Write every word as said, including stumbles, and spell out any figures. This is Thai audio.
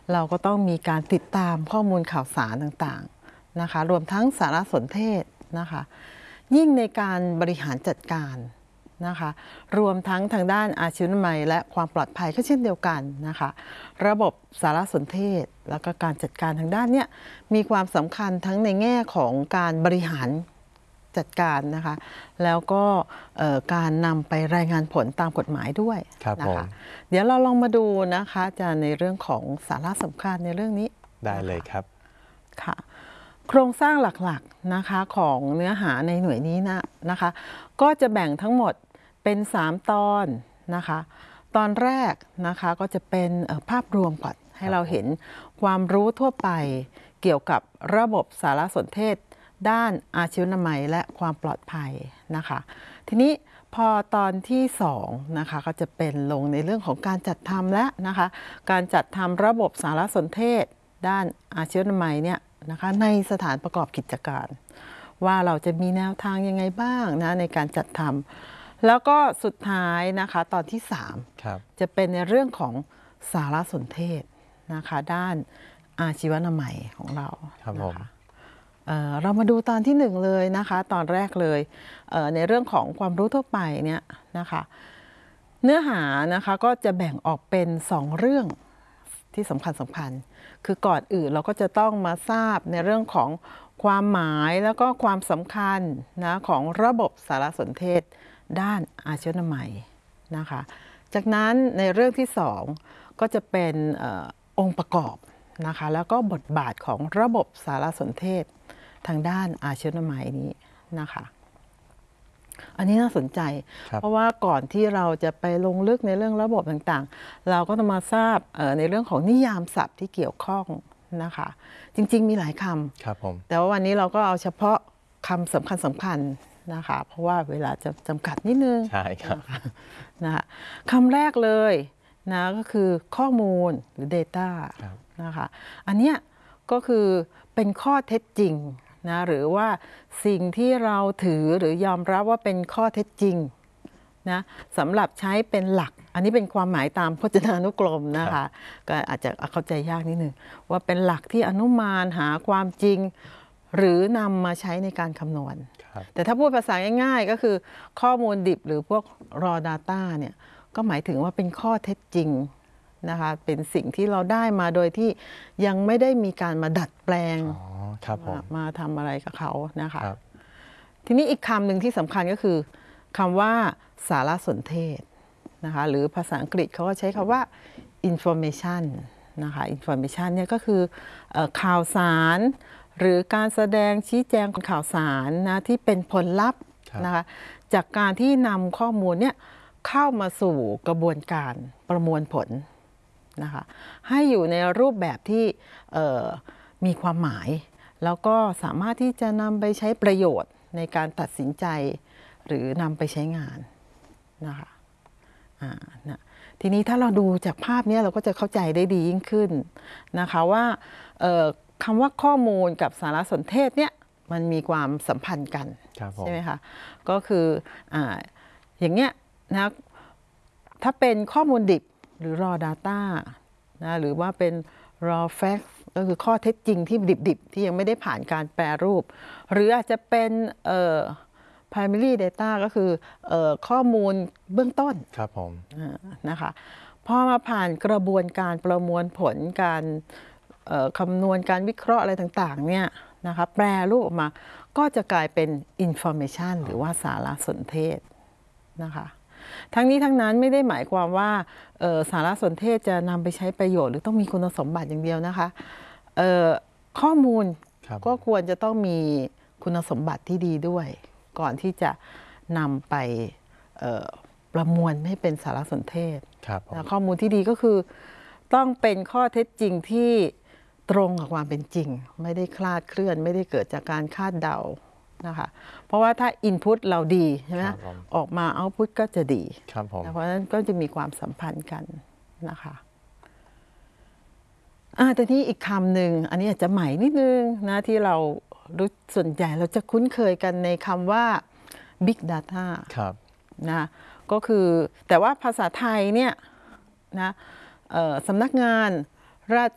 เราก็ต้องมีการติดตามข้อมูลข่าวสารต่างๆนะคะรวมทั้งสารสนเทศนะคะยิ่งในการบริหารจัดการนะคะรวมทั้งทางด้านอาชีวนามัยและความปลอดภัยก็เช่นเดียวกันนะคะระบบสารสนเทศแล้วก็การจัดการทางด้านนี้มีความสำคัญทั้งในแง่ของการบริหารจัดการนะคะแล้วก็การนำไปรายงานผลตามกฎหมายด้วยนะคะเดี๋ยวเราลองมาดูนะคะจะในเรื่องของสาระสำคัญในเรื่องนี้ได้เลยครับค่ะโครงสร้างหลักๆนะคะของเนื้อหาในหน่วยนี้นะนะคะก็จะแบ่งทั้งหมดเป็นสามตอนนะคะตอนแรกนะคะก็จะเป็นภาพรวมก่อนให้เราเห็นความรู้ทั่วไปเกี่ยวกับระบบสารสนเทศด้านอาชีวนามัยและความปลอดภัยนะคะทีนี้พอตอนที่สองนะคะก็จะเป็นลงในเรื่องของการจัดทำและนะคะการจัดทำระบบสารสนเทศด้านอาชีวนามัยเนี่ยนะคะในสถานประกอบกิจการว่าเราจะมีแนวทางยังไงบ้างนะในการจัดทำแล้วก็สุดท้ายนะคะตอนที่สามจะเป็นในเรื่องของสารสนเทศนะคะด้านอาชีวนามัยของเรานะคะเอ่อเรามาดูตอนที่หนึ่งเลยนะคะตอนแรกเลยเอ่อในเรื่องของความรู้ทั่วไปเนี่ยนะคะเนื้อหานะคะก็จะแบ่งออกเป็นสองเรื่องที่สำคัญสำคัญคือก่อนอื่นเราก็จะต้องมาทราบในเรื่องของความหมายแล้วก็ความสำคัญนะของระบบสารสนเทศด้านอาชีวนามัยนะคะจากนั้นในเรื่องที่สองก็จะเป็นอองค์ประกอบนะคะแล้วก็บทบาทของระบบสารสนเทศทางด้านอาชีวนามัยนี้นะคะอันนี้น่าสนใจเพราะว่าก่อนที่เราจะไปลงลึกในเรื่องระบบต่างๆเราก็ต้องมาทราบในเรื่องของนิยามศัพท์ที่เกี่ยวข้องนะคะจริงๆมีหลายคำครับผมแต่ว่าวันนี้เราก็เอาเฉพาะคำสำคัญสำคัญนะคะเพราะว่าเวลาจะจำกัดนิดนึงใช่ครับนะคะคำแรกเลยนะก็คือข้อมูลหรือ data นะคะอันเนี้ยก็คือเป็นข้อเท็จจริงนะหรือว่าสิ่งที่เราถือหรือยอมรับว่าเป็นข้อเท็จจริงนะสำหรับใช้เป็นหลักอันนี้เป็นความหมายตามพจนานุกรมนะคะก็อาจจะเข้าใจยากนิดนึงว่าเป็นหลักที่อนุมานหาความจริงหรือนำมาใช้ในการคำนวณแต่ถ้าพูดภาษาง่ายๆก็คือข้อมูลดิบหรือพวก raw data เนี่ยก็หมายถึงว่าเป็นข้อเท็จจริงนะคะเป็นสิ่งที่เราได้มาโดยที่ยังไม่ได้มีการมาดัดแปลงมา, มาทำอะไรกับเขานะคะทีนี้อีกคำหนึ่งที่สำคัญก็คือคำว่าสารสนเทศนะคะหรือภาษาอังกฤษเขาก็ใช้คำว่า information นะคะ information เนี่ยก็คือข่าวสารหรือการแสดงชี้แจงข่าวสารนะที่เป็นผลลัพธ์นะคะจากการที่นำข้อมูลเนี่ยเข้ามาสู่กระบวนการประมวลผลนะคะให้อยู่ในรูปแบบที่มีความหมายแล้วก็สามารถที่จะนำไปใช้ประโยชน์ในการตัดสินใจหรือนำไปใช้งานนะคะอ่านะทีนี้ถ้าเราดูจากภาพนี้เราก็จะเข้าใจได้ดียิ่งขึ้นนะคะว่าคำว่าข้อมูลกับสารสนเทศเนี่ยมันมีความสัมพันธ์กันใช่ไหมคะก็คืออ่าอย่างเงี้ยนะถ้าเป็นข้อมูลดิบหรือ raw data นะหรือว่าเป็น raw facts ก็คือข้อเท็จจริงที่ดิบๆที่ยังไม่ได้ผ่านการแปรรูปหรืออาจจะเป็นเอ่อ primary data ก็คือเอ่อข้อมูลเบื้องต้นครับผมนะคะพอมาผ่านกระบวนการประมวลผลการคำนวณการวิเคราะห์อะไรต่างๆเนี่ยนะคะแปรรูปออกมาก็จะกลายเป็น information หรือว่าสารสนเทศนะคะทั้งนี้ทั้งนั้นไม่ได้หมายความว่าสารสนเทศจะนำไปใช้ประโยชน์หรือต้องมีคุณสมบัติอย่างเดียวนะคะข้อมูลก็ควรจะต้องมีคุณสมบัติที่ดีด้วยก่อนที่จะนำไปประมวลให้เป็นสารสนเทศข้อมูลที่ดีก็คือต้องเป็นข้อเท็จจริงที่ตรงกับความเป็นจริงไม่ได้คลาดเคลื่อนไม่ได้เกิดจากการคาดเดานะคะเพราะว่าถ้า input เราดีใช่ไหมออกมา output ก็จะดีเพราะฉะนั้นก็จะมีความสัมพันธ์กันนะคะอ่าแต่ที่อีกคำหนึ่งอันนี้อาจจะใหม่นิดนึงนะที่เรารู้ส่วนใหญ่เราจะคุ้นเคยกันในคำว่า big data นะก็คือแต่ว่าภาษาไทยเนี่ยนะสำนักงานรา